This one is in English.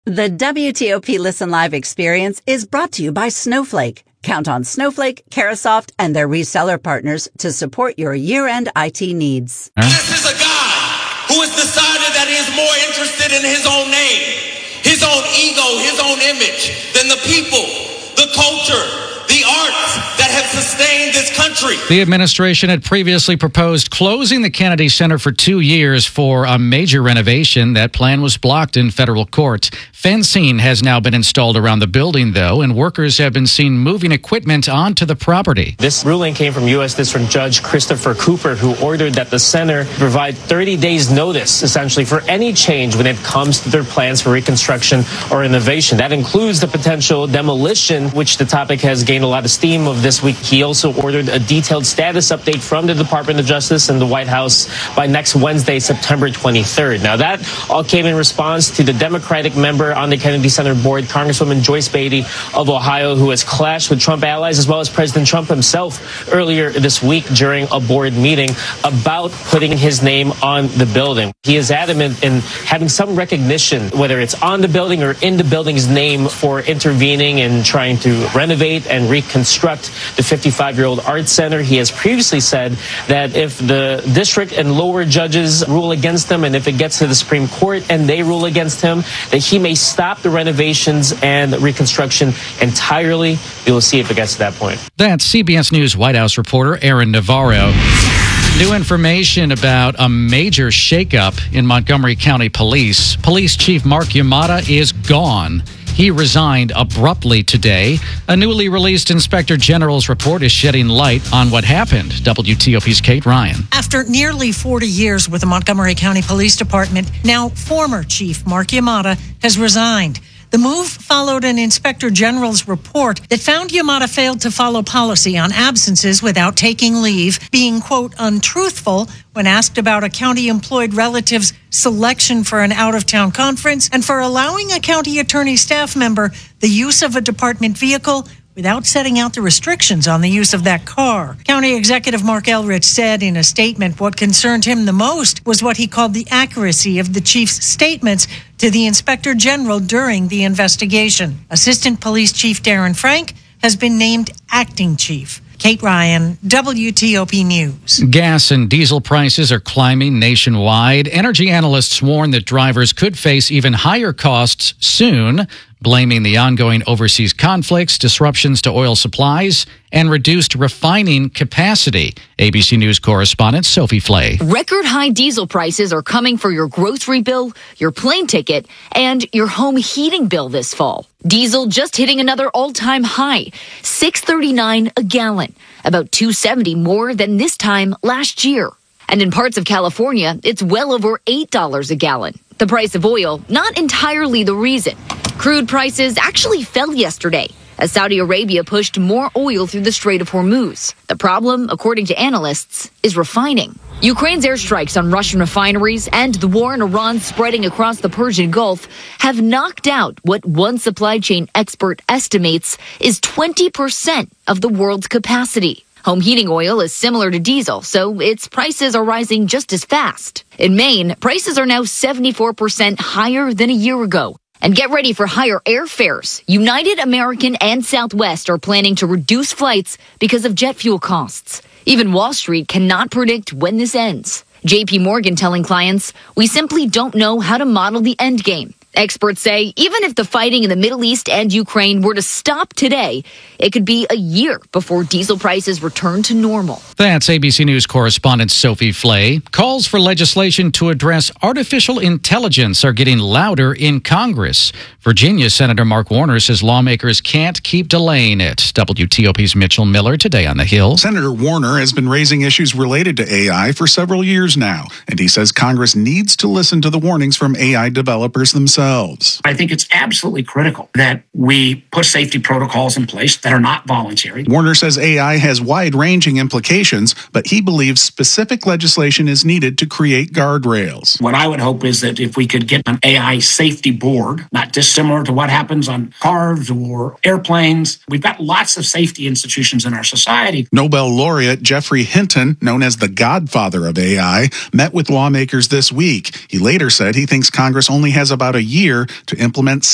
The WTOP Listen Live experience is brought to you by Snowflake. Count on Snowflake, Carasoft, and their reseller partners to support your year-end IT needs. This is a guy who has decided that he is more interested in his own name, his own ego, his own image, than the people, the culture, the arts that have sustained this country. The administration had previously proposed closing the Kennedy Center for 2 years for a major renovation. That plan was blocked in federal court. Fencing has now been installed around the building, though, and workers have been seen moving equipment onto the property. This ruling came from U.S. District Judge Christopher Cooper, who ordered that the center provide 30 days notice, essentially, for any change when it comes to their plans for reconstruction or innovation. That includes the potential demolition, which the topic has gained a lot of steam of this week. He also ordered a detailed status update from the Department of Justice and the White House by next Wednesday, September 23rd. Now, that all came in response to the Democratic member on the Kennedy Center board, Congresswoman Joyce Beatty of Ohio, who has clashed with Trump allies as well as President Trump himself earlier this week during a board meeting about putting his name on the building. He is adamant in having some recognition, whether it's on the building or in the building's name, for intervening and trying to renovate and reconstruct the 55-year-old Art Center. He has previously said that if the district and lower judges rule against him, and if it gets to the Supreme Court and they rule against him, that he may stop the renovations and reconstruction entirely. We will see if it gets to that point. That's CBS News White House reporter Aaron Navarro. New information about a major shakeup in Montgomery County Police. Police Chief Mark Yamada is gone. He resigned abruptly today. A newly released Inspector General's report is shedding light on what happened. WTOP's Kate Ryan. After nearly 40 years with the Montgomery County Police Department, now former Chief Mark Yamada has resigned. The move followed an Inspector General's report that found Yamada failed to follow policy on absences without taking leave, being, quote, untruthful when asked about a county-employed relative's selection for an out-of-town conference, and for allowing a county attorney staff member the use of a department vehicle without setting out the restrictions on the use of that car. County Executive Mark Elrich said in a statement what concerned him the most was what he called the accuracy of the chief's statements to the Inspector General during the investigation. Assistant Police Chief Darren Frank has been named acting chief. Kate Ryan, WTOP News. Gas and diesel prices are climbing nationwide. Energy analysts warn that drivers could face even higher costs soon, blaming the ongoing overseas conflicts, disruptions to oil supplies, and reduced refining capacity. ABC News correspondent Sophie Flay. Record high diesel prices are coming for your grocery bill, your plane ticket, and your home heating bill this fall. Diesel just hitting another all-time high, $6.39 a gallon, about $2.70 more than this time last year. And in parts of California, it's well over $8 a gallon. The price of oil, not entirely the reason. Crude prices actually fell yesterday as Saudi Arabia pushed more oil through the Strait of Hormuz. The problem, according to analysts, is refining. Ukraine's airstrikes on Russian refineries and the war in Iran spreading across the Persian Gulf have knocked out what one supply chain expert estimates is 20% of the world's capacity. Home heating oil is similar to diesel, so its prices are rising just as fast. In Maine, prices are now 74% higher than a year ago. And get ready for higher airfares. United, American, and Southwest are planning to reduce flights because of jet fuel costs. Even Wall Street cannot predict when this ends. JP Morgan telling clients, we simply don't know how to model the end game. Experts say even if the fighting in the Middle East and Ukraine were to stop today, it could be a year before diesel prices return to normal. That's ABC News correspondent Sophie Flay. Calls for legislation to address artificial intelligence are getting louder in Congress. Virginia Senator Mark Warner says lawmakers can't keep delaying it. WTOP's Mitchell Miller today on the Hill. Senator Warner has been raising issues related to AI for several years now, and he says Congress needs to listen to the warnings from AI developers themselves. I think it's absolutely critical that we put safety protocols in place that are not voluntary. Warner says AI has wide-ranging implications, but he believes specific legislation is needed to create guardrails. What I would hope is that if we could get an AI safety board, not dissimilar to what happens on cars or airplanes. We've got lots of safety institutions in our society. Nobel laureate Geoffrey Hinton, known as the godfather of AI, met with lawmakers this week. He later said he thinks Congress only has about a year to implement